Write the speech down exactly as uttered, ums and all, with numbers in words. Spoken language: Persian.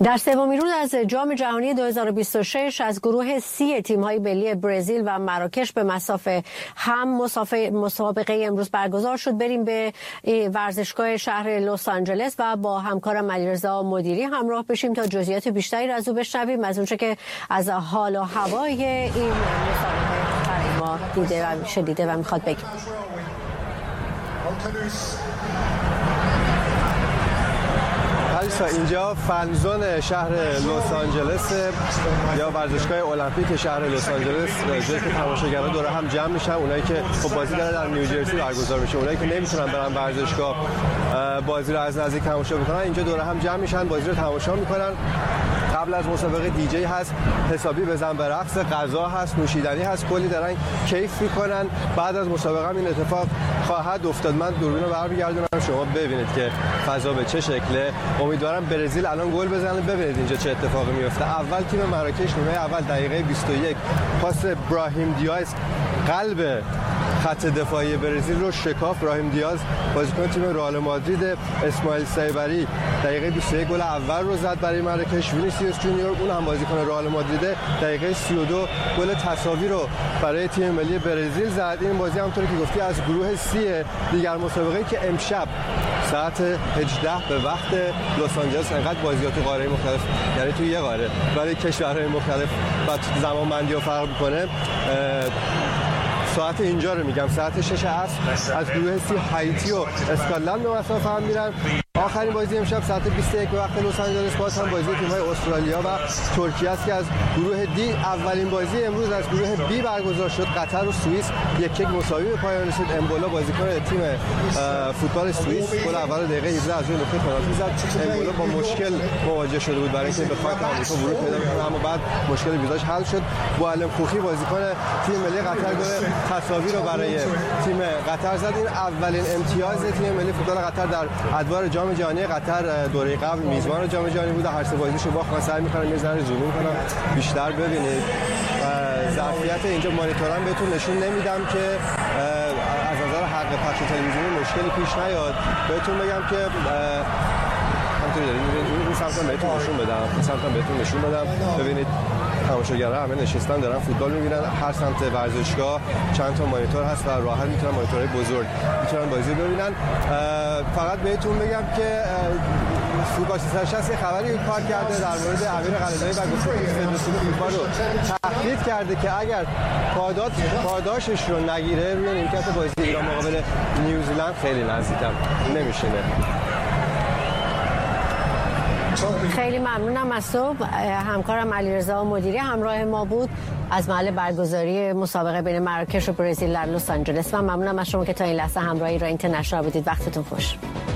در سومین روز از جام جهانی دو هزار و بیست و شش از گروه سی تیم‌های ملی برزیل و مراکش به مسافه هم مسابقه امروز برگزار شد. بریم به ورزشگاه شهر لس آنجلس و با همکارم علیرضا مدیری همراه بشیم تا جزئیات بیشتری را از او بشنویم، از اونچه که از حال و هوای این مسابقه برای ما دیده و شنیده و میخواد بگیم. اینجا فنزون شهر لس آنجلس یا ورزشگاه المپیک شهر لس آنجلس، جایی که تماشاگرها دور هم جمع میشن. اونایی که خب بازی داره در نیوجرسی برگزار میشه، اونایی که نمیتونن برن ورزشگاه بازی رو از نزدیک تماشا بکنن اینجا دور هم جمع میشن، بازی رو تماشا میکنن. قبل از مسابقه دیجی هست، حسابی بزن به رقص، غذا هست، نوشیدنی هست، کلی دارن کیف میکنن. بعد از مسابقه هم این اتفاق خواهد افتاد. من دوربین رو برمیگردونم شما ببینید که فضا به چه شکله. امیدوارم برزیل الان گل بزنه. ببینید اینجا چه اتفاقی میفته. اول تیم مراکش نیمه اول دقیقه بیست و یک پاس براهیم دیاز قلب خط دفاعی برزیل رو شکاف. براهیم دیاز بازیکن تیم رئال مادرید، اسماعیل سایبری دقیقه بیست و یک گل اول رو زد برای مراکش. وینیسیوس جونیور اون هم بازیکن رئال مادرید دقیقه سی و دو گل تساوی رو برای تیم ملی برزیل زد. این بازی همونطور که گفتی از گروه سی دیگر مسابقه‌ای که امشب ساعت هجده به وقت لس آنجلس، انقدر بازیات قاره مختلف یعنی توی یه قاره برای کشورهای مختلف و زمانبندی فرق می‌کنه. ساعت اینجا رو میگم ساعت شش عصر از گروه سی هایتی و اسکاتلند به مسافه هم میرن. آخرین بازی امشب ساعت بیست و یک به وقت لس آنجلس باز هم بازی تیم‌های استرالیا و ترکیه است که از گروه دی اولین بازی امروز از گروه بی برگزار شد. قطر و سوئیس یک یک مساوی به پایان رسید. امبولا بازیکن تیم فوتبال سوئیس گل اول دقیقه هجده از روی نقطه پنالتی زد. امبولا با مشکل مواجه شده بود برای اینکه به خاک آمریکا ورود پیدا کنه، اما بعد مشکل ویزاش حل شد. معلم خوخی بازیکن تیم ملی قطر گل تساوی رو برای تیم قطر زد. این اولین امتیاز تیم ملی فوتبال قطر در ادوار جام جهانی قطر دوره قبل میزبان جام جهانی بود. هر سه بازیشو باخت. من سعی می‌کنم یه ذره زوم کنم بیشتر ببینید. ظرفیت اینجا مانیتورم بهتون نشون نمیدم که از نظر حق پخش تلویزیونی مشکلی پیش نیاد. بهتون بگم که همونطوری دارید می‌بینید. این سمتم بهتون نشون بدم. این سمتم بهتون نشون بدم. ببینید تماشاگرها همه نشستن دارن فوتبال می‌بینن. هر سمت ورزشگاه چند تا مانیتور هست و راحت میتونن مانیتورهای بزرگ میتونن بازی ببینن. فقط بهتون بگم که فوتبال سیصد و شصت یه خبری کار کرده در مورد امیر قلعه‌زاده و گفته که فدراسیون فوتبال رو تهدید کرده که اگر پاداش پاداشش رو نگیره روی نیمکت بازی ایران مقابل نیوزیلند خیلی نزدیکم نمیشینه. خیلی ممنونم از تو. همکارم علیرضا مدیری همراه ما بود از محل برگزاری مسابقه بین مراکش و برزیل در لس آنجلس. و ممنونم از شما که تا این لحظه همراهی را اینترنشنال بودید. وقتتون خوش.